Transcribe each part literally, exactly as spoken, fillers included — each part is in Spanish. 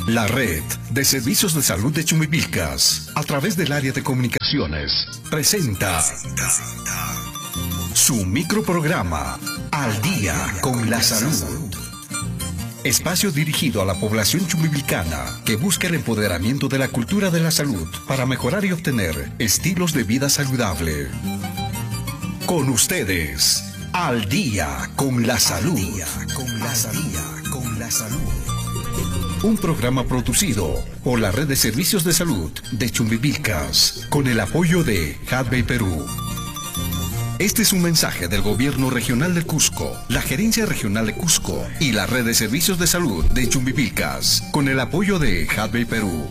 La red de servicios de salud de Chumbivilcas, a través del área de comunicaciones, presenta su microprograma Al Día con la Salud. Espacio dirigido a la población chumbivilcana que busca el empoderamiento de la cultura de la salud para mejorar y obtener estilos de vida saludable. Con ustedes, Al Día con la Salud. Al Día con la Salud. Con la Salud. Un programa producido por la Red de Servicios de Salud de Chumbivilcas, con el apoyo de Hadbey Perú. Este es un mensaje del Gobierno Regional de Cusco, la Gerencia Regional de Cusco y la Red de Servicios de Salud de Chumbivilcas, con el apoyo de Hadbey Perú.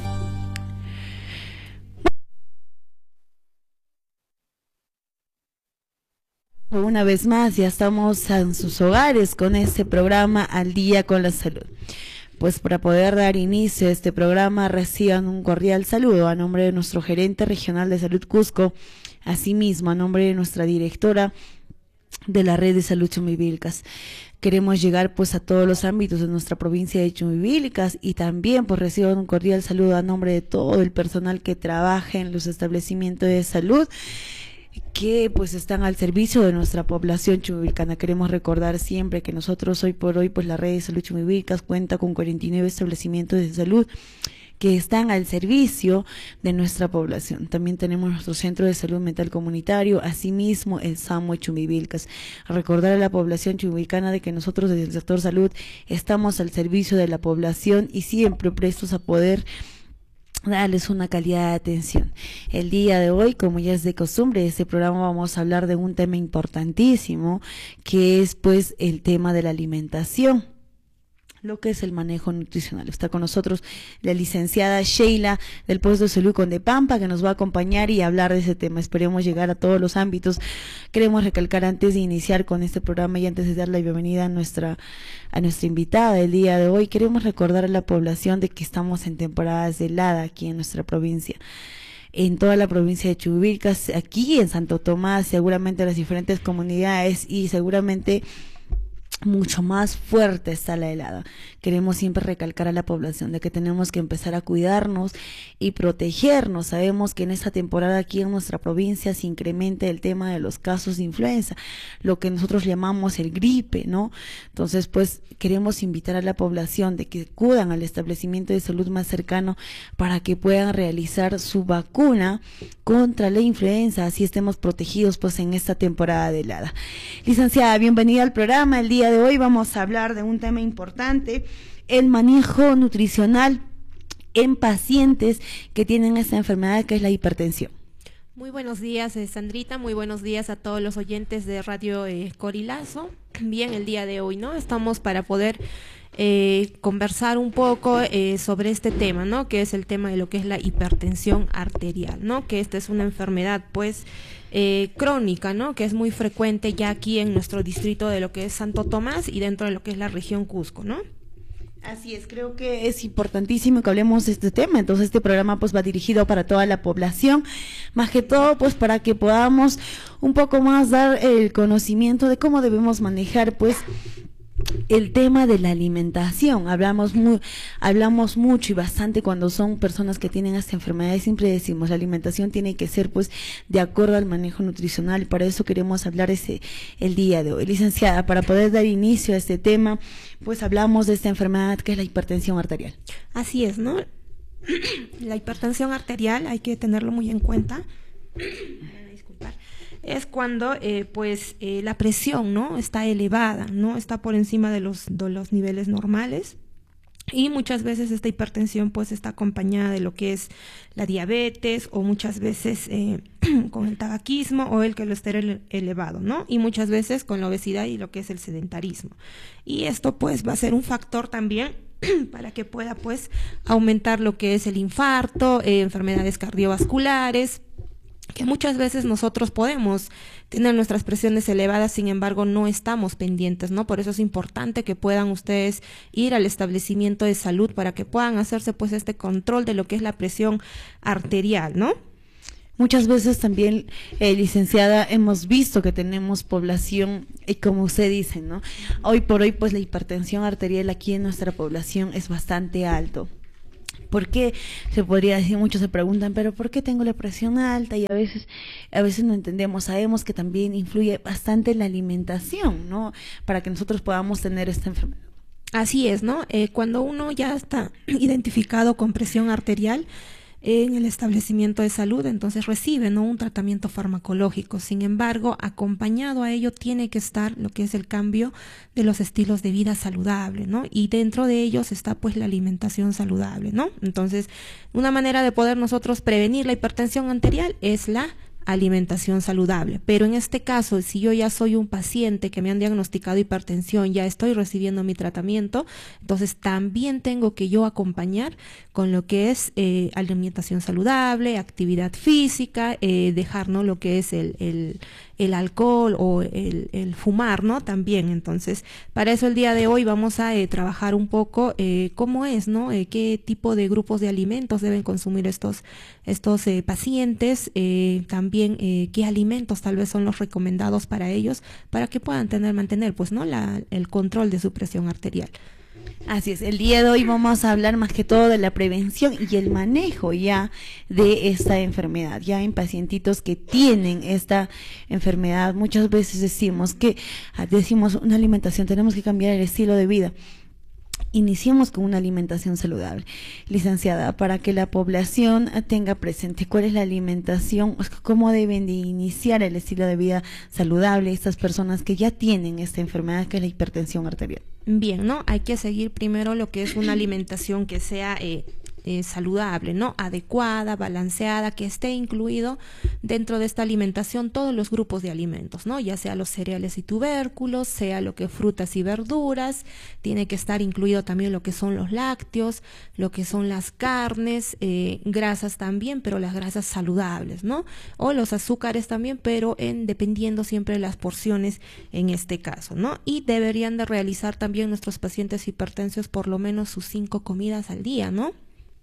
Una vez más, ya estamos en sus hogares con este programa Al Día con la Salud. Pues para poder dar inicio a este programa, reciban un cordial saludo a nombre de nuestro gerente regional de salud Cusco, asimismo a nombre de nuestra directora de la red de salud Chumbivilcas. Queremos llegar pues a todos los ámbitos de nuestra provincia de Chumbivilcas y también pues reciban un cordial saludo a nombre de todo el personal que trabaja en los establecimientos de salud, que pues están al servicio de nuestra población chumbivilcana. Queremos recordar siempre que nosotros hoy por hoy pues la red de salud Chumbivilcas cuenta con cuarenta y nueve establecimientos de salud que están al servicio de nuestra población. También tenemos nuestro centro de salud mental comunitario, asimismo el SAMUE Chumbivilcas. Recordar a la población chumbivilcana de que nosotros desde el sector salud estamos al servicio de la población y siempre prestos a poder darles una calidad de atención. El día de hoy, como ya es de costumbre, de este programa vamos a hablar de un tema importantísimo, que es pues el tema de la alimentación, lo que es el manejo nutricional. Está con nosotros la licenciada Sheila del puesto de salud Condepampa, que nos va a acompañar y hablar de ese tema. Esperemos llegar a todos los ámbitos. Queremos recalcar antes de iniciar con este programa y antes de dar la bienvenida a nuestra a nuestra invitada del día de hoy, queremos recordar a la población de que estamos en temporadas de helada aquí en nuestra provincia. En toda la provincia de Chumbivilcas, aquí en Santo Tomás, seguramente las diferentes comunidades y seguramente mucho más fuerte está la helada. Queremos siempre recalcar a la población de que tenemos que empezar a cuidarnos y protegernos. Sabemos que en esta temporada aquí en nuestra provincia se incrementa el tema de los casos de influenza, lo que nosotros llamamos el gripe, ¿no? Entonces, pues, queremos invitar a la población de que acudan al establecimiento de salud más cercano para que puedan realizar su vacuna contra la influenza, así estemos protegidos, pues, en esta temporada de helada. Licenciada, bienvenida al programa. El día de hoy vamos a hablar de un tema importante, el manejo nutricional en pacientes que tienen esta enfermedad que es la hipertensión. Muy buenos días, eh, Sandrita, muy buenos días a todos los oyentes de Radio eh, Corilazo. Bien, el día de hoy, ¿no? Estamos para poder eh, conversar un poco eh, sobre este tema, ¿no? Que es el tema de lo que es la hipertensión arterial, ¿no? Que esta es una enfermedad, pues, Eh, crónica, ¿no? Que es muy frecuente ya aquí en nuestro distrito de lo que es Santo Tomás y dentro de lo que es la región Cusco, ¿no? Así es, creo que es importantísimo que hablemos de este tema. Entonces este programa pues va dirigido para toda la población, más que todo pues para que podamos un poco más dar el conocimiento de cómo debemos manejar pues el tema de la alimentación. Hablamos muy, hablamos mucho y bastante cuando son personas que tienen esta enfermedad, y siempre decimos la alimentación tiene que ser pues de acuerdo al manejo nutricional, y para eso queremos hablar ese el día de hoy. Licenciada, para poder dar inicio a este tema, pues hablamos de esta enfermedad que es la hipertensión arterial. Así es, ¿no? La hipertensión arterial hay que tenerlo muy en cuenta. Disculpar. Es cuando eh, pues eh, la presión, ¿no? Está elevada, ¿no? Está por encima de los, de los niveles normales. Y muchas veces esta hipertensión pues está acompañada de lo que es la diabetes, o muchas veces eh, con el tabaquismo o el colesterol elevado, ¿no? Y muchas veces con la obesidad y lo que es el sedentarismo. Y esto pues va a ser un factor también para que pueda pues aumentar lo que es el infarto, eh, enfermedades cardiovasculares, que muchas veces nosotros podemos tener nuestras presiones elevadas, sin embargo no estamos pendientes, ¿no? Por eso es importante que puedan ustedes ir al establecimiento de salud para que puedan hacerse pues este control de lo que es la presión arterial, ¿no? Muchas veces también, eh, licenciada, hemos visto que tenemos población, y como usted dice, ¿no? Hoy por hoy, pues la hipertensión arterial aquí en nuestra población es bastante alto. ¿Por qué? Se podría decir, muchos se preguntan, pero ¿por qué tengo la presión alta? Y a veces, a veces no entendemos, sabemos que también influye bastante la alimentación, ¿no? Para que nosotros podamos tener esta enfermedad. Así es, ¿no? Eh, cuando uno ya está identificado con presión arterial en el establecimiento de salud, entonces recibe, ¿no?, un tratamiento farmacológico. Sin embargo, acompañado a ello tiene que estar lo que es el cambio de los estilos de vida saludable, ¿no? Y dentro de ellos está pues la alimentación saludable, ¿no? Entonces, una manera de poder nosotros prevenir la hipertensión arterial es la alimentación saludable. Pero en este caso, si yo ya soy un paciente que me han diagnosticado hipertensión, ya estoy recibiendo mi tratamiento, entonces también tengo que yo acompañar con lo que es eh, alimentación saludable, actividad física, eh, dejar, ¿no?, lo que es el, el, el alcohol o el, el fumar, ¿no? También. Entonces, para eso el día de hoy vamos a eh, trabajar un poco eh, cómo es, ¿no? Eh, qué tipo de grupos de alimentos deben consumir estos, estos eh, pacientes, eh, también eh, qué alimentos tal vez son los recomendados para ellos, para que puedan tener, mantener, pues, ¿no?, la, el control de su presión arterial. Así es, el día de hoy vamos a hablar más que todo de la prevención y el manejo ya de esta enfermedad, ya en pacientitos que tienen esta enfermedad. Muchas veces decimos que, decimos una alimentación, tenemos que cambiar el estilo de vida. Iniciemos con una alimentación saludable, licenciada, para que la población tenga presente cuál es la alimentación, cómo deben de iniciar el estilo de vida saludable estas personas que ya tienen esta enfermedad que es la hipertensión arterial. Bien, ¿no? Hay que seguir primero lo que es una alimentación que sea eh, eh, saludable, ¿no? Adecuada, balanceada, que esté incluido dentro de esta alimentación todos los grupos de alimentos, ¿no? Ya sea los cereales y tubérculos, sea lo que frutas y verduras, tiene que estar incluido también lo que son los lácteos, lo que son las carnes, eh, grasas también, pero las grasas saludables, ¿no? O los azúcares también, pero en dependiendo siempre de las porciones en este caso, ¿no? Y deberían de realizar también nuestros pacientes hipertensos por lo menos sus cinco comidas al día, ¿no?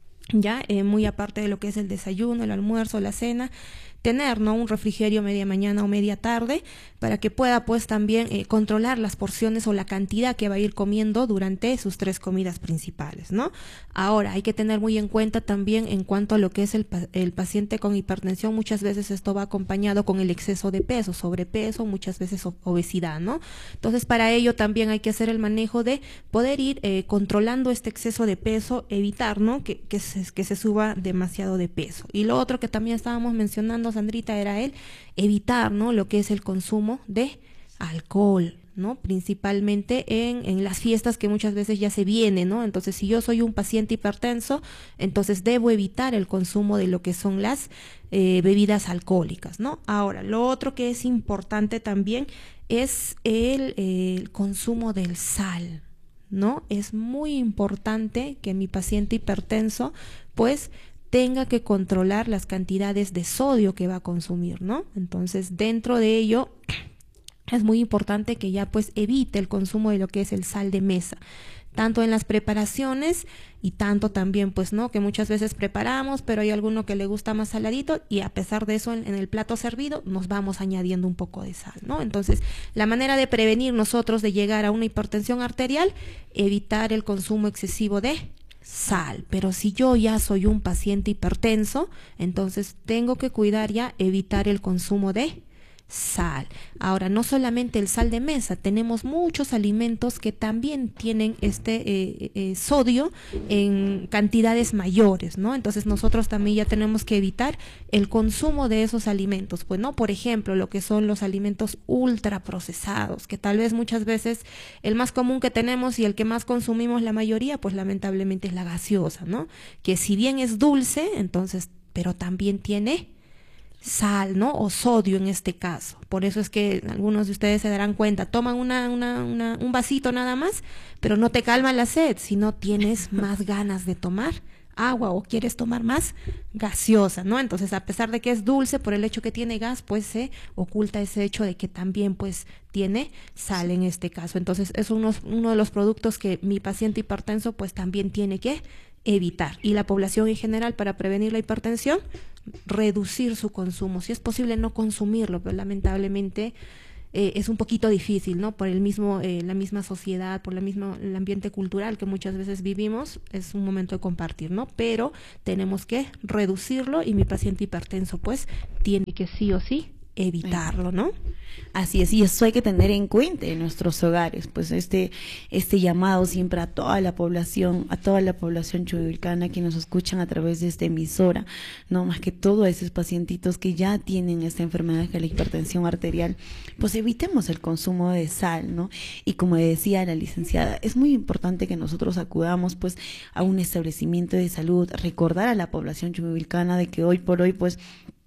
Ya, eh, muy aparte de lo que es el desayuno, el almuerzo, la cena, tener, ¿no?, un refrigerio media mañana o media tarde para que pueda pues también eh, controlar las porciones o la cantidad que va a ir comiendo durante sus tres comidas principales, ¿no? Ahora, hay que tener muy en cuenta también en cuanto a lo que es el, el paciente con hipertensión, muchas veces esto va acompañado con el exceso de peso, sobrepeso, muchas veces obesidad, ¿no? Entonces, para ello también hay que hacer el manejo de poder ir eh, controlando este exceso de peso, evitar, ¿no?, que, que, se, que se suba demasiado de peso. Y lo otro que también estábamos mencionando, Sandrita, era el evitar, ¿no?, lo que es el consumo de alcohol, ¿no? Principalmente en, en las fiestas que muchas veces ya se vienen, ¿no? Entonces, si yo soy un paciente hipertenso, entonces debo evitar el consumo de lo que son las eh, bebidas alcohólicas, ¿no? Ahora, lo otro que es importante también es el, el consumo del sal, ¿no? Es muy importante que mi paciente hipertenso, pues, tenga que controlar las cantidades de sodio que va a consumir, ¿no? Entonces, dentro de ello, es muy importante que ya pues evite el consumo de lo que es el sal de mesa, tanto en las preparaciones y tanto también pues, ¿no?, que muchas veces preparamos, pero hay alguno que le gusta más saladito y a pesar de eso en, en el plato servido nos vamos añadiendo un poco de sal, ¿no? Entonces, la manera de prevenir nosotros de llegar a una hipertensión arterial, evitar el consumo excesivo de sal. Pero si yo ya soy un paciente hipertenso, entonces tengo que cuidar ya, evitar el consumo de sal. Ahora, no solamente el sal de mesa, tenemos muchos alimentos que también tienen este eh, eh, sodio en cantidades mayores, ¿no? Entonces nosotros también ya tenemos que evitar el consumo de esos alimentos, pues, ¿no? Por ejemplo, lo que son los alimentos ultraprocesados, que tal vez muchas veces el más común que tenemos y el que más consumimos la mayoría, pues lamentablemente es la gaseosa, ¿no? Que si bien es dulce, entonces, pero también tiene sal, ¿no? O sodio en este caso. Por eso es que algunos de ustedes se darán cuenta, toman una, una, una, un vasito nada más, pero no te calma la sed, sino tienes más ganas de tomar agua o quieres tomar más gaseosa, ¿no? Entonces, a pesar de que es dulce, por el hecho que tiene gas, pues se oculta ese hecho de que también pues tiene sal en este caso. Entonces, es uno, uno de los productos que mi paciente hipertenso pues también tiene que evitar. Y la población en general, para prevenir la hipertensión, reducir su consumo. Si es posible no consumirlo, pero lamentablemente eh, es un poquito difícil, ¿no? Por el mismo, eh, la misma sociedad, por la misma, el ambiente cultural que muchas veces vivimos, es un momento de compartir, ¿no? Pero tenemos que reducirlo y mi paciente hipertenso, pues, tiene que sí o sí evitarlo, ¿no? Así es, y eso hay que tener en cuenta en nuestros hogares, pues este este llamado siempre a toda la población, a toda la población chuquivilcana que nos escuchan a través de esta emisora, no más que todo a esos pacientitos que ya tienen esta enfermedad que es la hipertensión arterial, pues evitemos el consumo de sal, ¿no? Y como decía la licenciada, es muy importante que nosotros acudamos pues a un establecimiento de salud, recordar a la población chuquivilcana de que hoy por hoy pues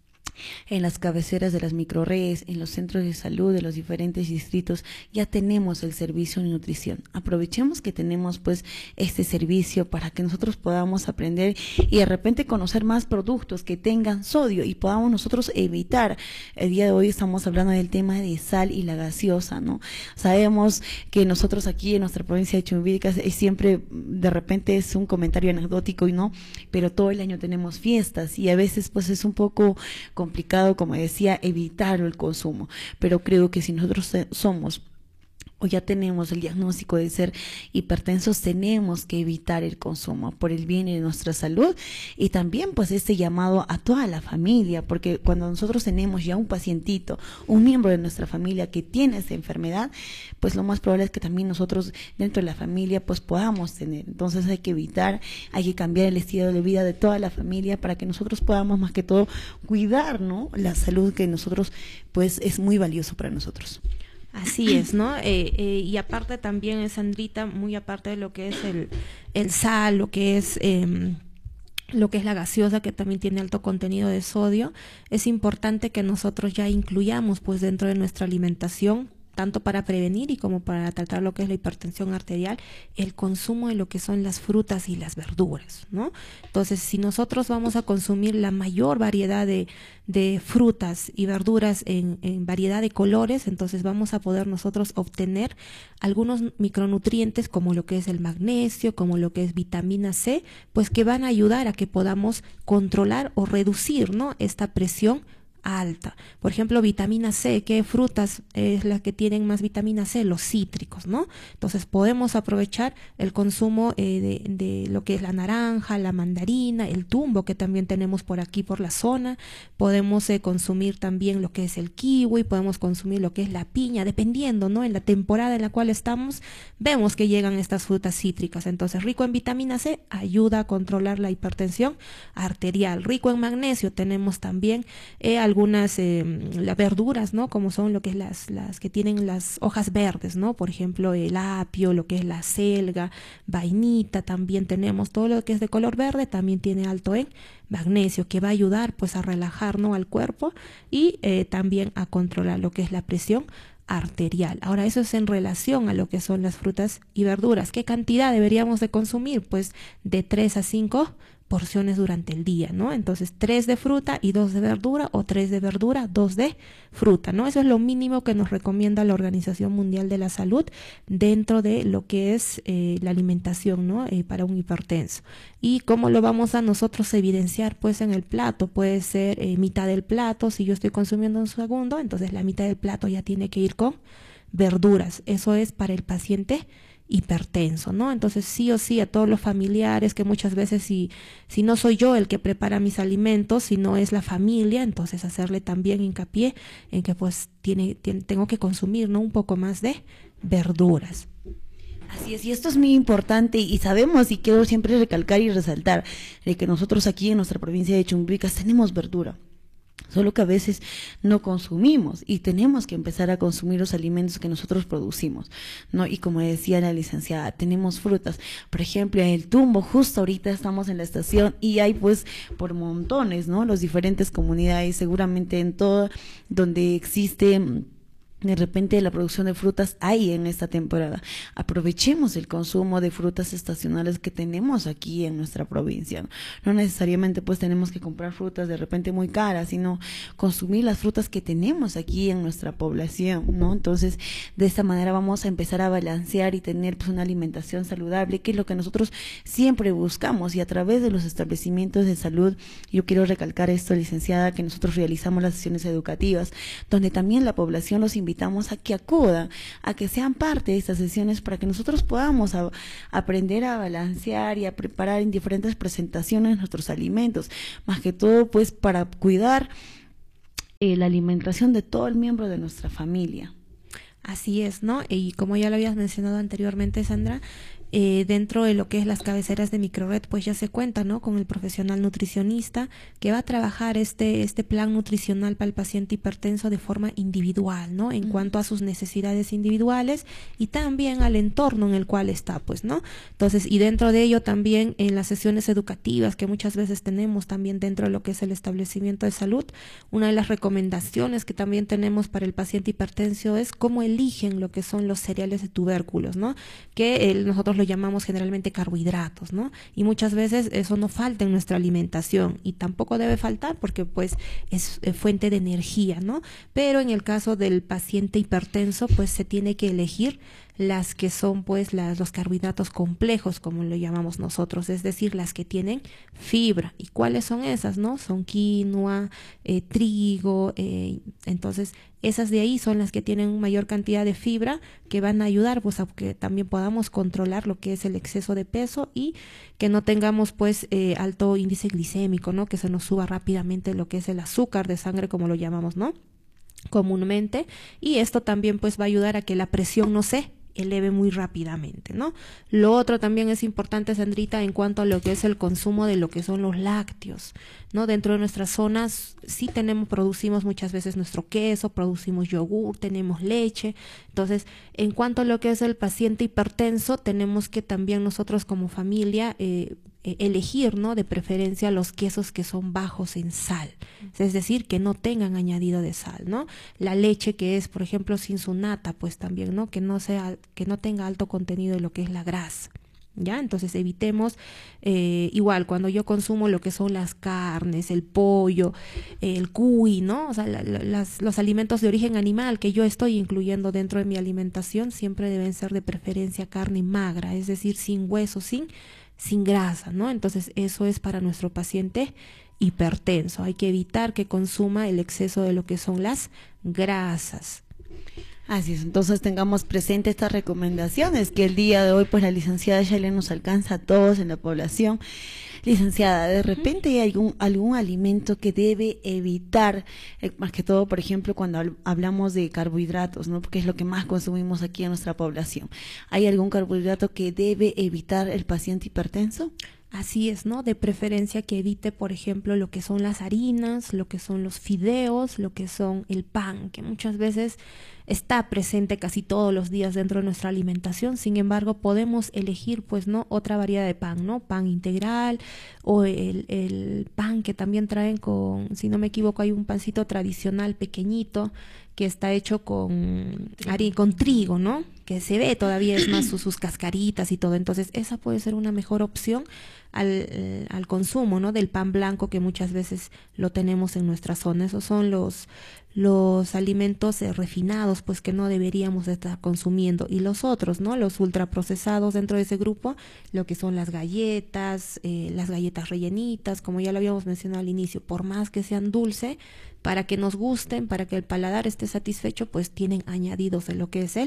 en las cabeceras de las microredes, en los centros de salud de los diferentes distritos, ya tenemos el servicio de nutrición. Aprovechemos que tenemos pues este servicio para que nosotros podamos aprender y de repente conocer más productos que tengan sodio y podamos nosotros evitar. El día de hoy estamos hablando del tema de sal y la gaseosa, ¿no? Sabemos que nosotros aquí en nuestra provincia de Chumbivilca es siempre, de repente es un comentario anecdótico y no, pero todo el año tenemos fiestas y a veces pues es un poco complicado, como decía, evitar el consumo, pero creo que si nosotros somos o ya tenemos el diagnóstico de ser hipertensos, tenemos que evitar el consumo por el bien de nuestra salud y también pues este llamado a toda la familia, porque cuando nosotros tenemos ya un pacientito, un miembro de nuestra familia que tiene esta enfermedad, pues lo más probable es que también nosotros dentro de la familia pues podamos tener. Entonces hay que evitar, hay que cambiar el estilo de vida de toda la familia para que nosotros podamos más que todo cuidar, ¿no?, la salud que nosotros pues es muy valioso para nosotros. Así es, ¿no? Eh, eh, y aparte también, Sandrita, muy aparte de lo que es el, el sal, lo que es eh, lo que es la gaseosa, que también tiene alto contenido de sodio, es importante que nosotros ya incluyamos pues dentro de nuestra alimentación, tanto para prevenir y como para tratar lo que es la hipertensión arterial, el consumo de lo que son las frutas y las verduras, ¿no? Entonces, si nosotros vamos a consumir la mayor variedad de, de frutas y verduras en, en variedad de colores, entonces vamos a poder nosotros obtener algunos micronutrientes como lo que es el magnesio, como lo que es vitamina C, pues que van a ayudar a que podamos controlar o reducir, ¿no?, esta presión alta. Por ejemplo, vitamina C, ¿qué frutas es la que tienen más vitamina C? Los cítricos, ¿no? Entonces podemos aprovechar el consumo eh, de, de lo que es la naranja, la mandarina, el tumbo que también tenemos por aquí por la zona, podemos eh, consumir también lo que es el kiwi, podemos consumir lo que es la piña, dependiendo, ¿no? En la temporada en la cual estamos, vemos que llegan estas frutas cítricas. Entonces, rico en vitamina C, ayuda a controlar la hipertensión arterial. Rico en magnesio, tenemos también eh, algunas eh, las verduras, ¿no?, como son lo que es las las que tienen las hojas verdes, ¿no? Por ejemplo, el apio, lo que es la selga, vainita, también tenemos todo lo que es de color verde, también tiene alto en magnesio, que va a ayudar pues a relajar, ¿no?, al cuerpo y eh, también a controlar lo que es la presión arterial. Ahora, eso es en relación a lo que son las frutas y verduras. ¿Qué cantidad deberíamos de consumir? Pues de tres a cinco porciones durante el día, ¿no? Entonces, tres de fruta y dos de verdura, o tres de verdura, dos de fruta, ¿no? Eso es lo mínimo que nos recomienda la Organización Mundial de la Salud dentro de lo que es eh, la alimentación, ¿no?, eh, para un hipertenso. ¿Y cómo lo vamos a nosotros evidenciar? Pues en el plato, puede ser eh, mitad del plato, si yo estoy consumiendo un segundo, entonces la mitad del plato ya tiene que ir con verduras. Eso es para el paciente hipertenso, ¿no? Entonces sí o sí a todos los familiares, que muchas veces si, si no soy yo el que prepara mis alimentos, si no es la familia, entonces hacerle también hincapié en que pues tiene, tiene tengo que consumir, ¿no?, un poco más de verduras. Así es, y esto es muy importante y sabemos, y quiero siempre recalcar y resaltar de que nosotros aquí en nuestra provincia de Chumbivilca tenemos verdura. Solo que a veces no consumimos y tenemos que empezar a consumir los alimentos que nosotros producimos, ¿no? Y como decía la licenciada, tenemos frutas, por ejemplo, el tumbo, justo ahorita estamos en la estación y hay pues por montones, ¿no?, las diferentes comunidades, seguramente en todo donde existe de repente la producción de frutas hay en esta temporada. Aprovechemos el consumo de frutas estacionales que tenemos aquí en nuestra provincia. No necesariamente pues tenemos que comprar frutas de repente muy caras, sino consumir las frutas que tenemos aquí en nuestra población, ¿no? Entonces, de esta manera vamos a empezar a balancear y tener pues una alimentación saludable, que es lo que nosotros siempre buscamos, y a través de los establecimientos de salud, yo quiero recalcar esto, licenciada, que nosotros realizamos las sesiones educativas, donde también la población los invita invitamos a que acudan, a que sean parte de estas sesiones para que nosotros podamos a, aprender a balancear y a preparar en diferentes presentaciones nuestros alimentos, más que todo pues para cuidar eh, la alimentación de todo el miembro de nuestra familia. Así es, ¿no? Y como ya lo habías mencionado anteriormente, Sandra, Eh, dentro de lo que es las cabeceras de Microred, pues ya se cuenta, ¿no?, con el profesional nutricionista que va a trabajar este este plan nutricional para el paciente hipertenso de forma individual, ¿no?, en uh-huh. cuanto a sus necesidades individuales y también al entorno en el cual está, pues, ¿no? Entonces, y dentro de ello también en las sesiones educativas que muchas veces tenemos también dentro de lo que es el establecimiento de salud, una de las recomendaciones que también tenemos para el paciente hipertenso es cómo eligen lo que son los cereales de tubérculos, ¿no?, que el, nosotros lo llamamos generalmente carbohidratos, ¿no? Y muchas veces eso no falta en nuestra alimentación y tampoco debe faltar porque pues es eh, fuente de energía, ¿no? Pero en el caso del paciente hipertenso pues se tiene que elegir las que son pues las, los carbohidratos complejos, como lo llamamos nosotros, es decir, las que tienen fibra. ¿Y cuáles son esas, no? Son quinoa, eh, trigo, eh, entonces esas de ahí son las que tienen mayor cantidad de fibra que van a ayudar pues a que también podamos controlar lo que es el exceso de peso y que no tengamos pues eh, alto índice glicémico, ¿no? Que se nos suba rápidamente lo que es el azúcar de sangre, como lo llamamos, ¿no?, comúnmente, y esto también pues va a ayudar a que la presión no se eleve muy rápidamente, ¿no? Lo otro también es importante, Sandrita, en cuanto a lo que es el consumo de lo que son los lácteos, ¿no? Dentro de nuestras zonas sí tenemos, producimos muchas veces nuestro queso, producimos yogur, tenemos leche. Entonces, en cuanto a lo que es el paciente hipertenso, tenemos que también nosotros como familia eh, elegir, ¿no?, de preferencia los quesos que son bajos en sal, es decir, que no tengan añadido de sal, ¿no? La leche que es, por ejemplo, sin su nata, pues también, ¿no?, que no sea, que no tenga alto contenido de lo que es la grasa. ¿Ya? Entonces evitemos, eh, igual cuando yo consumo lo que son las carnes, el pollo, el cuy, ¿no? O sea, la, la, las, los alimentos de origen animal que yo estoy incluyendo dentro de mi alimentación siempre deben ser de preferencia carne magra, es decir, sin hueso, sin, sin grasa, ¿no? Entonces eso es para nuestro paciente hipertenso. Hay que evitar que consuma el exceso de lo que son las grasas. Así es, entonces tengamos presente estas recomendaciones que el día de hoy pues la licenciada Shaila nos alcanza a todos en la población. Licenciada, de repente hay algún, algún alimento que debe evitar, eh, más que todo, por ejemplo, cuando hablamos de carbohidratos, ¿no?, porque es lo que más consumimos aquí en nuestra población. ¿Hay algún carbohidrato que debe evitar el paciente hipertenso? Así es, ¿no? De preferencia que evite, por ejemplo, lo que son las harinas, lo que son los fideos, lo que son el pan, que muchas veces está presente casi todos los días dentro de nuestra alimentación. Sin embargo, podemos elegir, pues, ¿no?, otra variedad de pan, ¿no? Pan integral o el, el pan que también traen con, si no me equivoco, hay un pancito tradicional pequeñito que está hecho con, harina, con trigo, ¿no?, que se ve todavía, es más, sus, sus cascaritas y todo. Entonces, esa puede ser una mejor opción al, eh, al consumo, ¿no?, del pan blanco que muchas veces lo tenemos en nuestra zona. Esos son los, los alimentos eh, refinados, pues, que no deberíamos estar consumiendo. Y los otros, ¿no?, los ultraprocesados dentro de ese grupo, lo que son las galletas, eh, las galletas rellenitas, como ya lo habíamos mencionado al inicio, por más que sean dulces, para que nos gusten, para que el paladar esté satisfecho, pues tienen añadidos de lo que es el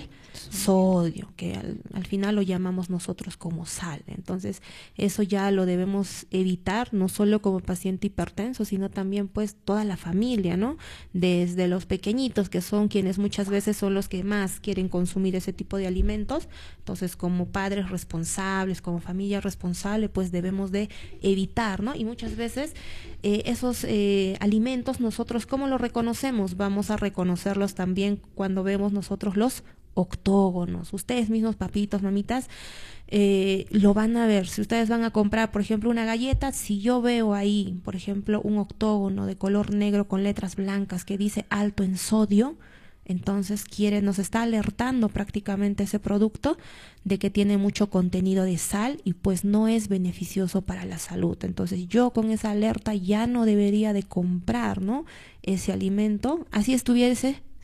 sodio, que al, al final lo llamamos nosotros como sal. Entonces, eso ya lo debemos evitar, no solo como paciente hipertenso, sino también pues toda la familia, ¿no? Desde los pequeñitos, que son quienes muchas veces son los que más quieren consumir ese tipo de alimentos. Entonces, como padres responsables, como familia responsable, pues debemos de evitar, ¿no? Y muchas veces eh, esos eh, alimentos nosotros, ¿cómo los reconocemos? Vamos a reconocerlos también cuando vemos nosotros los octógonos. Ustedes mismos, papitos, mamitas, eh, lo van a ver. Si ustedes van a comprar, por ejemplo, una galleta, si yo veo ahí, por ejemplo, un octógono de color negro con letras blancas que dice alto en sodio, entonces quiere, nos está alertando prácticamente ese producto de que tiene mucho contenido de sal y pues no es beneficioso para la salud. Entonces yo con esa alerta ya no debería de comprar, ¿no?, ese alimento, así estuviese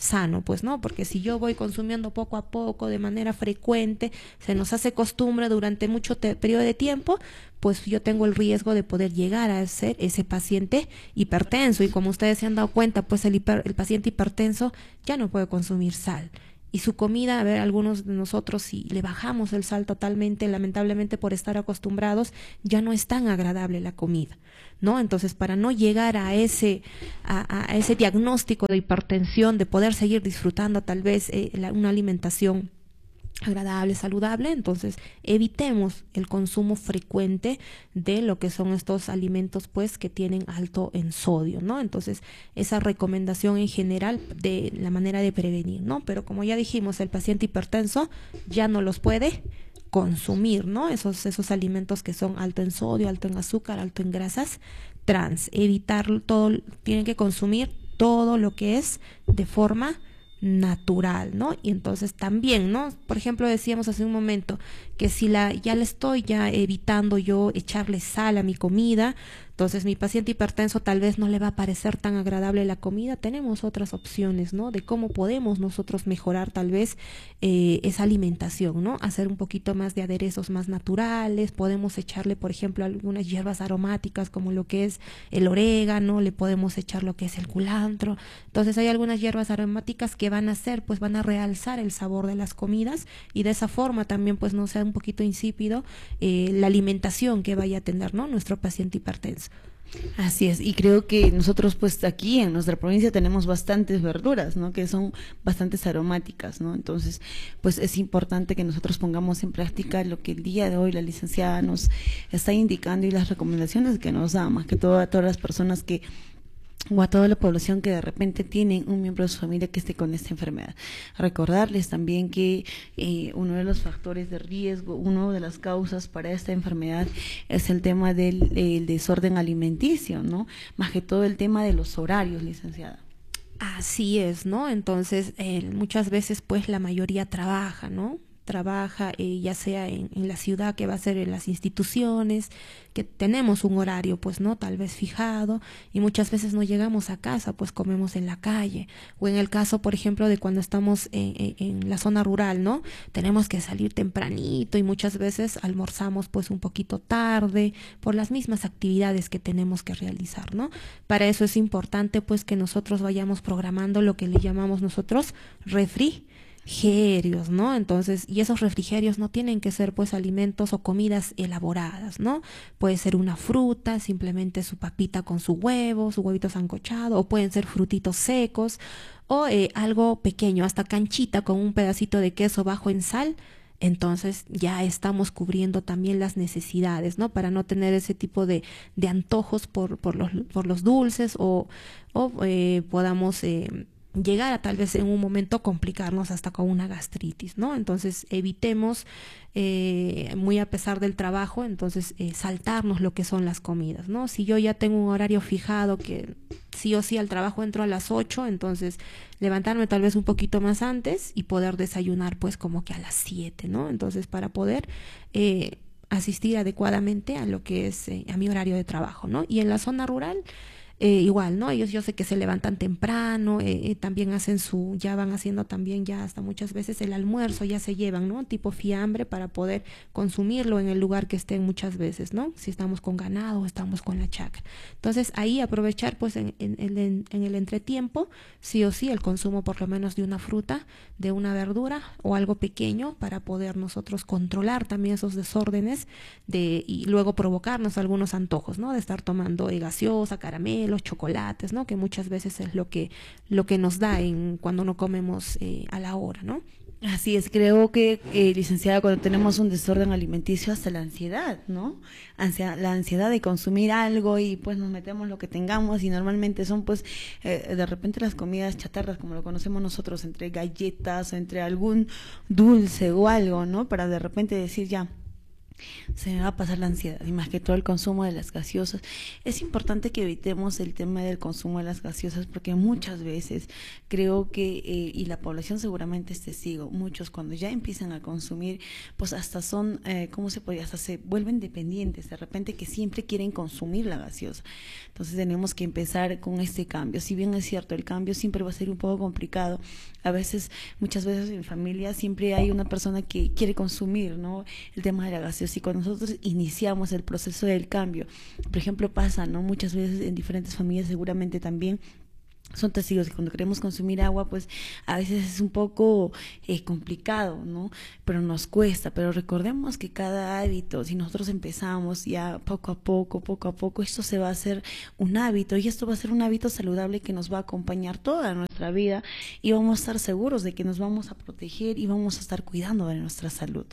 sano, pues, ¿no? Porque si yo voy consumiendo poco a poco, de manera frecuente, se nos hace costumbre durante mucho periodo de tiempo, pues yo tengo el riesgo de poder llegar a ser ese paciente hipertenso. Y como ustedes se han dado cuenta, pues el, hiper, el paciente hipertenso ya no puede consumir sal. Y su comida, a ver, algunos de nosotros, si le bajamos el sal totalmente, lamentablemente por estar acostumbrados, ya no es tan agradable la comida, ¿no? Entonces, para no llegar a ese, a, a ese diagnóstico de hipertensión, de poder seguir disfrutando tal vez eh, la, una alimentación agradable, saludable, entonces evitemos el consumo frecuente de lo que son estos alimentos pues que tienen alto en sodio, ¿no? Entonces esa recomendación en general de la manera de prevenir, ¿no? Pero como ya dijimos, el paciente hipertenso ya no los puede consumir, ¿no? Esos, esos alimentos que son alto en sodio, alto en azúcar, alto en grasas trans, evitar todo, tienen que consumir todo lo que es de forma natural, ¿no? Y entonces también, ¿no? Por ejemplo, decíamos hace un momento que si la ya le estoy ya evitando yo echarle sal a mi comida, entonces mi paciente hipertenso tal vez no le va a parecer tan agradable la comida. Tenemos otras opciones, ¿no? De cómo podemos nosotros mejorar tal vez eh, esa alimentación, ¿no? Hacer un poquito más de aderezos más naturales, podemos echarle, por ejemplo, algunas hierbas aromáticas como lo que es el orégano, le podemos echar lo que es el culantro. Entonces hay algunas hierbas aromáticas que van a hacer, pues van a realzar el sabor de las comidas y de esa forma también pues no sea un poquito insípido eh, la alimentación que vaya a tener, ¿no? Nuestro paciente hipertenso. Así es, y creo que nosotros pues aquí en nuestra provincia tenemos bastantes verduras, ¿no? Que son bastantes aromáticas, ¿no? Entonces, pues es importante que nosotros pongamos en práctica lo que el día de hoy la licenciada nos está indicando y las recomendaciones que nos da, más que todo a todas las personas que o a toda la población que de repente tienen un miembro de su familia que esté con esta enfermedad. Recordarles también que eh, uno de los factores de riesgo, una de las causas para esta enfermedad es el tema del el desorden alimenticio, ¿no? Más que todo el tema de los horarios, licenciada. Así es, ¿no? Entonces, eh, muchas veces pues la mayoría trabaja, ¿no? Trabaja eh, ya sea en, en la ciudad, que va a ser en las instituciones, que tenemos un horario pues no tal vez fijado, y muchas veces no llegamos a casa, pues comemos en la calle, o en el caso por ejemplo de cuando estamos en, en, en la zona rural, ¿no? Tenemos que salir tempranito y muchas veces almorzamos pues un poquito tarde por las mismas actividades que tenemos que realizar, ¿no? Para eso es importante pues que nosotros vayamos programando lo que le llamamos nosotros refri refrigerios, ¿no? Entonces, y esos refrigerios no tienen que ser pues alimentos o comidas elaboradas, ¿no? Puede ser una fruta, simplemente su papita con su huevo, su huevito sancochado, o pueden ser frutitos secos, o eh, algo pequeño, hasta canchita con un pedacito de queso bajo en sal. Entonces ya estamos cubriendo también las necesidades, ¿no? Para no tener ese tipo de, de antojos por, por, los, por los dulces, o, o eh, podamos eh, llegar a tal vez en un momento complicarnos hasta con una gastritis, ¿no? Entonces evitemos, eh, muy a pesar del trabajo, entonces eh, saltarnos lo que son las comidas, ¿no? Si yo ya tengo un horario fijado que sí o sí al trabajo entro a las ocho, entonces levantarme tal vez un poquito más antes y poder desayunar pues como que a las siete, ¿no? Entonces para poder eh, asistir adecuadamente a lo que es eh, a mi horario de trabajo, ¿no? Y en la zona rural Eh, igual, ¿no? Ellos yo sé que se levantan temprano, eh, eh, también hacen su, ya van haciendo también ya hasta muchas veces el almuerzo, ya se llevan, ¿no? Tipo fiambre para poder consumirlo en el lugar que estén muchas veces, ¿no? Si estamos con ganado o estamos con la chacra. Entonces ahí aprovechar pues en, en, en, en el entretiempo, sí o sí, el consumo por lo menos de una fruta, de una verdura o algo pequeño para poder nosotros controlar también esos desórdenes de, y luego provocarnos algunos antojos, ¿no? De estar tomando eh, gaseosa, caramelo, los chocolates, ¿no? Que muchas veces es lo que lo que nos da en cuando no comemos eh, a la hora, ¿no? Así es, creo que, eh, licenciada, cuando tenemos un desorden alimenticio, hasta la ansiedad, ¿no? Ansia, la ansiedad de consumir algo y pues nos metemos lo que tengamos, y normalmente son pues eh, de repente las comidas chatarras, como lo conocemos nosotros, entre galletas, entre algún dulce o algo, ¿no? Para de repente decir ya, Se me va a pasar la ansiedad, y más que todo el consumo de las gaseosas. Es importante que evitemos el tema del consumo de las gaseosas, porque muchas veces creo que, eh, y la población seguramente es testigo, muchos cuando ya empiezan a consumir, pues hasta son, eh, ¿cómo se podría? Hasta se vuelven dependientes, de repente que siempre quieren consumir la gaseosa. Entonces tenemos que empezar con este cambio. Si bien es cierto, el cambio siempre va a ser un poco complicado. A veces, muchas veces en familia siempre hay una persona que quiere consumir, ¿no?, el tema de la gaseosa. Y cuando nosotros iniciamos el proceso del cambio, por ejemplo, pasa, ¿no?, muchas veces en diferentes familias seguramente también son testigos que cuando queremos consumir agua, pues a veces es un poco eh, complicado, ¿no? Pero nos cuesta. Pero recordemos que cada hábito, si nosotros empezamos ya poco a poco, poco a poco, esto se va a hacer un hábito, y esto va a ser un hábito saludable que nos va a acompañar toda nuestra vida, y vamos a estar seguros de que nos vamos a proteger y vamos a estar cuidando de nuestra salud.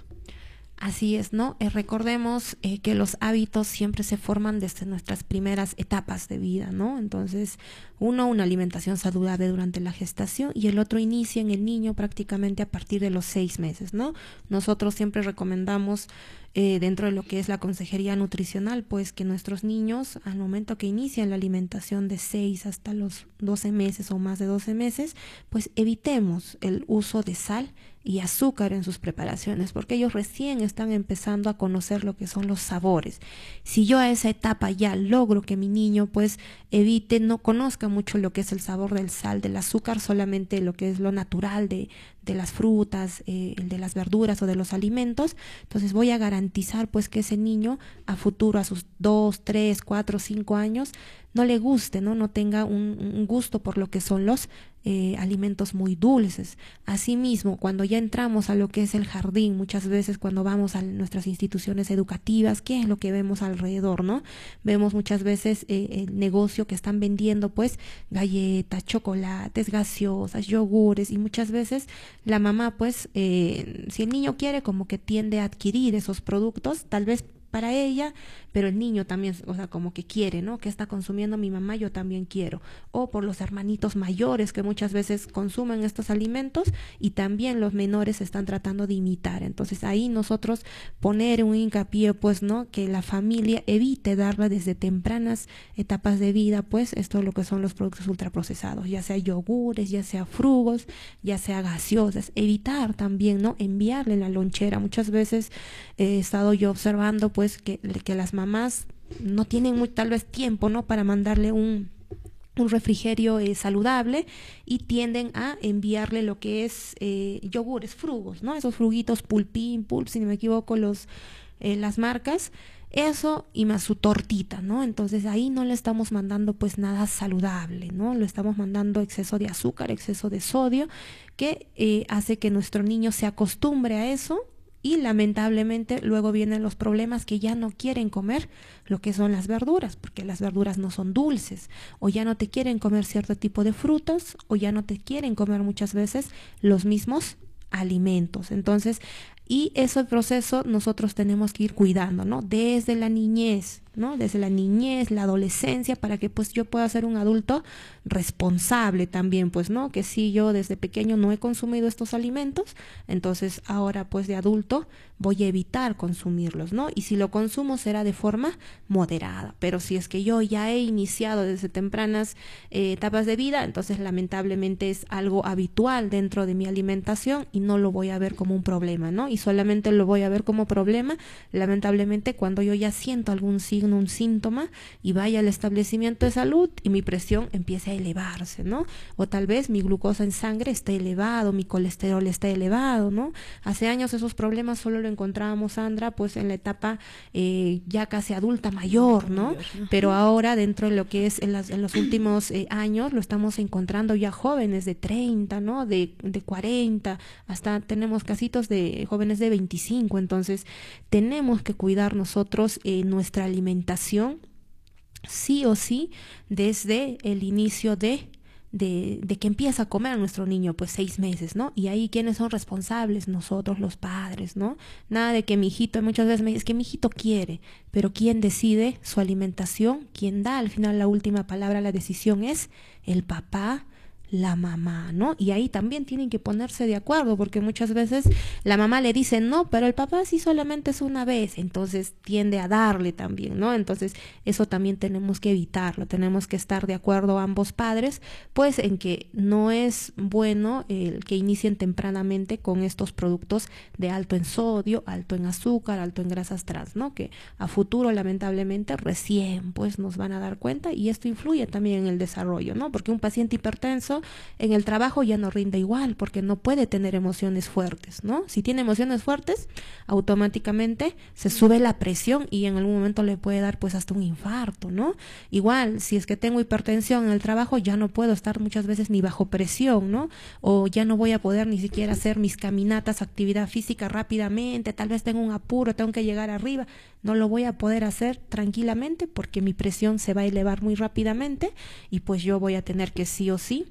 Así es, ¿no? Eh, recordemos eh, que los hábitos siempre se forman desde nuestras primeras etapas de vida, ¿no? Entonces, uno, una alimentación saludable durante la gestación, y el otro inicia en el niño prácticamente a partir de los seis meses, ¿no? Nosotros siempre recomendamos eh, dentro de lo que es la consejería nutricional, pues que nuestros niños, al momento que inician la alimentación de seis hasta los doce meses o más de doce meses, pues evitemos el uso de sal y azúcar en sus preparaciones, porque ellos recién están empezando a conocer lo que son los sabores. Si yo a esa etapa ya logro que mi niño pues evite, no conozca mucho lo que es el sabor del sal, del azúcar, solamente lo que es lo natural de, de las frutas, eh, el de las verduras o de los alimentos, entonces voy a garantizar pues que ese niño a futuro, a sus dos, tres, cuatro, cinco años, no le guste, no, no tenga un, un gusto por lo que son los eh, alimentos muy dulces. Asimismo, cuando ya entramos a lo que es el jardín, muchas veces cuando vamos a nuestras instituciones educativas, ¿qué es lo que vemos alrededor, no? Vemos muchas veces eh, el negocio que están vendiendo pues galletas, chocolates, gaseosas, yogures, y muchas veces la mamá pues eh, si el niño quiere, como que tiende a adquirir esos productos, tal vez para ella, pero el niño también, o sea, como que quiere, ¿no? ¿Qué está consumiendo mi mamá? Yo también quiero. O por los hermanitos mayores que muchas veces consumen estos alimentos, y también los menores están tratando de imitar. Entonces ahí nosotros poner un hincapié, pues, ¿no? Que la familia evite darla desde tempranas etapas de vida, pues, esto es lo que son los productos ultraprocesados, ya sea yogures, ya sea frugos, ya sea gaseosas. Evitar también, ¿no? Enviarle la lonchera. Muchas veces eh, he estado yo observando, pues que, que las mamás no tienen muy, tal vez tiempo, ¿no? Para mandarle un, un refrigerio eh, saludable, y tienden a enviarle lo que es eh, yogures, frugos, ¿no? Esos fruguitos Pulpín, Pulp, si no me equivoco, los eh, las marcas, eso y más su tortita, ¿no? Entonces ahí no le estamos mandando pues nada saludable, ¿no? Le estamos mandando exceso de azúcar, exceso de sodio, que eh, hace que nuestro niño se acostumbre a eso. Y lamentablemente luego vienen los problemas, que ya no quieren comer lo que son las verduras, porque las verduras no son dulces, o ya no te quieren comer cierto tipo de frutos, o ya no te quieren comer muchas veces los mismos alimentos. Entonces, y ese proceso nosotros tenemos que ir cuidando, ¿no? Desde la niñez, ¿no? Desde la niñez, la adolescencia, para que pues yo pueda ser un adulto responsable también, pues, ¿no? Que si yo desde pequeño no he consumido estos alimentos, entonces ahora pues de adulto voy a evitar consumirlos, ¿no? Y si lo consumo será de forma moderada, pero si es que yo ya he iniciado desde tempranas eh, etapas de vida, entonces lamentablemente es algo habitual dentro de mi alimentación, y no lo voy a ver como un problema, ¿no? Y solamente lo voy a ver como problema, lamentablemente, cuando yo ya siento algún signo, un síntoma, y vaya al establecimiento de salud y mi presión empiece a elevarse, ¿no? O tal vez mi glucosa en sangre esté elevado, mi colesterol está elevado, ¿no? Hace años esos problemas solo lo encontrábamos, Sandra, pues en la etapa eh, ya casi adulta mayor, ¿no? Pero ahora dentro de lo que es en, las, en los últimos eh, años lo estamos encontrando ya jóvenes de treinta, ¿no? De, de cuarenta, hasta tenemos casitos de jóvenes de veinticinco. Entonces tenemos que cuidar nosotros eh, nuestra alimentación sí o sí desde el inicio de De, de que empieza a comer a nuestro niño, pues seis meses, ¿no? Y ahí, ¿quiénes son responsables? Nosotros, los padres, ¿no? Nada de que mi hijito, muchas veces me dicen, es que mi hijito quiere, pero ¿quién decide su alimentación? ¿Quién da al final la última palabra? La decisión es el papá, la mamá, ¿no? Y ahí también tienen que ponerse de acuerdo, porque muchas veces la mamá le dice no, pero el papá sí solamente es una vez, entonces tiende a darle también, ¿no? Entonces eso también tenemos que evitarlo, tenemos que estar de acuerdo ambos padres, pues en que no es bueno el que inicien tempranamente con estos productos de alto en sodio, alto en azúcar, alto en grasas trans, ¿no? Que a futuro lamentablemente recién pues nos van a dar cuenta, y esto influye también en el desarrollo, ¿no? Porque un paciente hipertenso en el trabajo ya no rinde igual, porque no puede tener emociones fuertes, ¿no? Si tiene emociones fuertes, automáticamente se sube la presión y en algún momento le puede dar pues hasta un infarto, ¿no? Igual, si es que tengo hipertensión en el trabajo, ya no puedo estar muchas veces ni bajo presión, ¿no? O ya no voy a poder ni siquiera hacer mis caminatas, actividad física rápidamente, tal vez tengo un apuro, tengo que llegar arriba, no lo voy a poder hacer tranquilamente porque mi presión se va a elevar muy rápidamente y pues yo voy a tener que sí o sí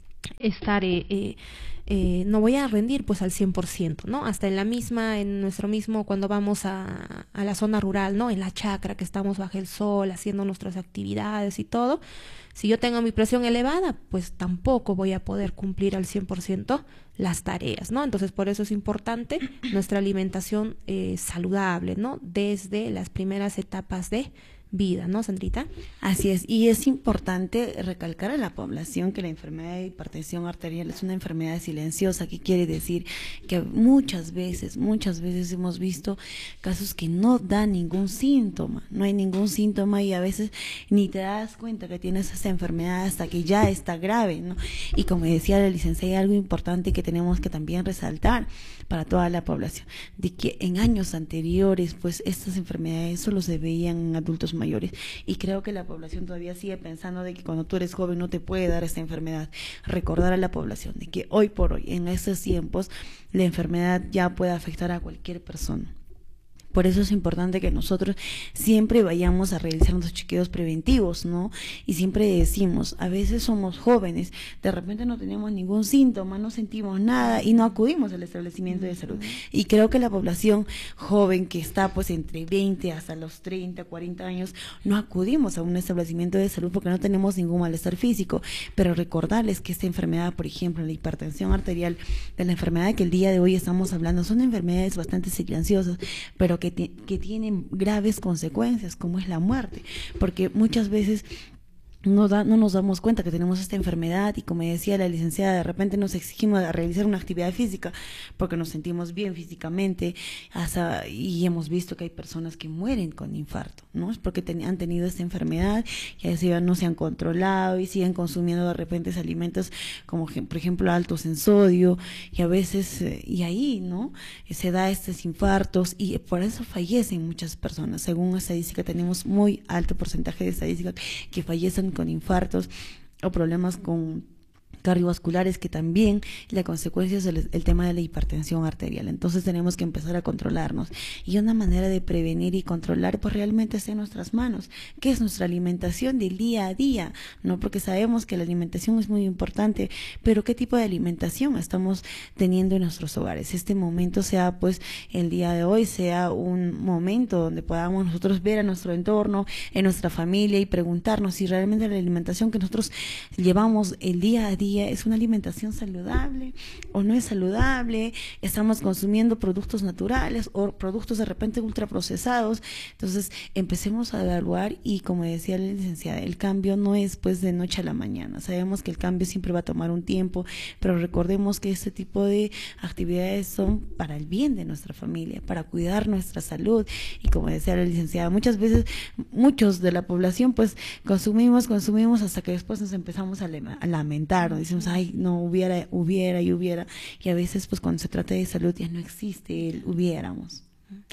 estar, eh, eh, eh, no voy a rendir pues al cien por ciento, ¿no? Hasta en la misma, en nuestro mismo, cuando vamos a, a la zona rural, ¿no? En la chacra, que estamos bajo el sol, haciendo nuestras actividades y todo, si yo tengo mi presión elevada, pues tampoco voy a poder cumplir al cien por ciento las tareas, ¿no? Entonces, por eso es importante nuestra alimentación eh, saludable, ¿no? Desde las primeras etapas de vida, ¿no, Sandrita? Así es, y es importante recalcar a la población que la enfermedad de hipertensión arterial es una enfermedad silenciosa, que quiere decir que muchas veces, muchas veces hemos visto casos que no dan ningún síntoma, no hay ningún síntoma y a veces ni te das cuenta que tienes esa enfermedad hasta que ya está grave, ¿no? Y como decía la licenciada, hay algo importante que tenemos que también resaltar para toda la población, de que en años anteriores, pues estas enfermedades solo se veían en adultos mayores, y creo que la población todavía sigue pensando de que cuando tú eres joven no te puede dar esta enfermedad. Recordar a la población de que hoy por hoy, en estos tiempos, la enfermedad ya puede afectar a cualquier persona. Por eso es importante que nosotros siempre vayamos a realizar nuestros chequeos preventivos, ¿no? Y siempre decimos, a veces somos jóvenes, de repente no tenemos ningún síntoma, no sentimos nada y no acudimos al establecimiento de salud. Y creo que la población joven que está pues entre veinte hasta los treinta, cuarenta años, no acudimos a un establecimiento de salud porque no tenemos ningún malestar físico. Pero recordarles que esta enfermedad, por ejemplo, la hipertensión arterial, de la enfermedad que el día de hoy estamos hablando, son enfermedades bastante silenciosas, pero que, que tienen graves consecuencias, como es la muerte, porque muchas veces no, da, no nos damos cuenta que tenemos esta enfermedad y, como decía la licenciada, de repente nos exigimos a realizar una actividad física porque nos sentimos bien físicamente, hasta, y hemos visto que hay personas que mueren con infarto, ¿no? Es porque ten, han tenido esta enfermedad y así no se han controlado y siguen consumiendo de repente alimentos como por ejemplo altos en sodio, y a veces, eh, y ahí, ¿no? Se da estos infartos y por eso fallecen muchas personas. Según estadística, tenemos muy alto porcentaje de estadística que fallecen con infartos o problemas con cardiovasculares, que también la consecuencia es el, el tema de la hipertensión arterial. Entonces tenemos que empezar a controlarnos, y una manera de prevenir y controlar pues realmente está en nuestras manos, que es nuestra alimentación del día a día, ¿no? Porque sabemos que la alimentación es muy importante, pero ¿qué tipo de alimentación estamos teniendo en nuestros hogares? Este momento sea pues el día de hoy sea un momento donde podamos nosotros ver a nuestro entorno, en nuestra familia, y preguntarnos si realmente la alimentación que nosotros llevamos el día a día es una alimentación saludable o no es saludable. Estamos consumiendo productos naturales o productos de repente ultraprocesados. Entonces empecemos a evaluar, y como decía la licenciada, el cambio no es pues de noche a la mañana. Sabemos que el cambio siempre va a tomar un tiempo, pero recordemos que este tipo de actividades son para el bien de nuestra familia, para cuidar nuestra salud. Y como decía la licenciada, muchas veces muchos de la población pues consumimos, consumimos hasta que después nos empezamos a, a lamentar, ¿no? Decimos, ay, no, hubiera, hubiera y hubiera, y a veces pues cuando se trata de salud ya no existe el hubiéramos.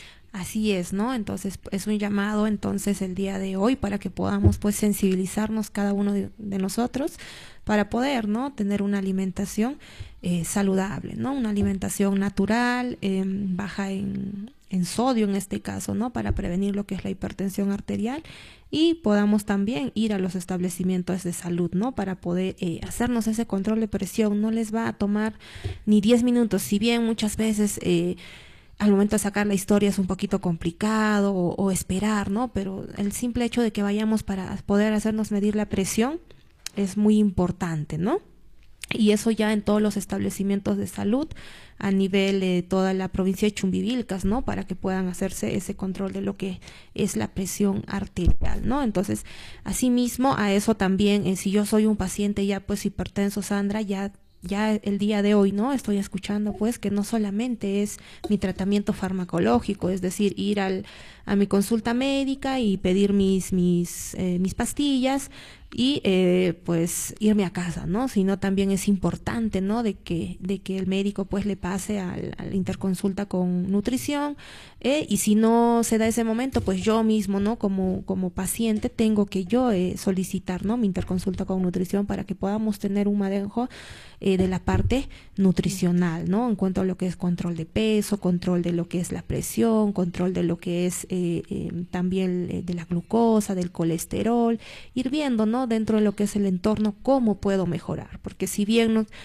Así es, ¿no? Entonces es un llamado entonces el día de hoy para que podamos pues sensibilizarnos cada uno de, de nosotros para poder, ¿no? Tener una alimentación eh, saludable, ¿no? Una alimentación natural, eh, baja en, en sodio en este caso, ¿no? Para prevenir lo que es la hipertensión arterial, y podamos también ir a los establecimientos de salud, ¿no? Para poder eh, hacernos ese control de presión. No les va a tomar ni diez minutos, si bien muchas veces eh, al momento de sacar la historia es un poquito complicado, o, o esperar, ¿no? Pero el simple hecho de que vayamos para poder hacernos medir la presión es muy importante, ¿no? y eso ya en todos los establecimientos de salud a nivel de toda la provincia de Chumbivilcas, ¿no? Para que puedan hacerse ese control de lo que es la presión arterial, ¿no? Entonces, asimismo, a eso también, eh, si yo soy un paciente ya pues hipertenso, Sandra, ya ya el día de hoy, ¿no? Estoy escuchando pues que no solamente es mi tratamiento farmacológico, es decir, ir al, a mi consulta médica y pedir mis, mis, eh, mis pastillas y eh, pues irme a casa, ¿no? Sino también es importante, ¿no? De que, de que el médico pues le pase al, a la interconsulta con nutrición, eh, y si no se da ese momento, pues yo mismo, ¿no? Como, como paciente tengo que yo eh, solicitar, ¿no? Mi interconsulta con nutrición para que podamos tener un manejo eh, de la parte nutricional, ¿no? En cuanto a lo que es control de peso, control de lo que es la presión, control de lo que es eh, eh, también eh, de la glucosa, del colesterol, ir viendo, ¿no? Dentro de lo que es el entorno, cómo puedo mejorar, porque si bien no,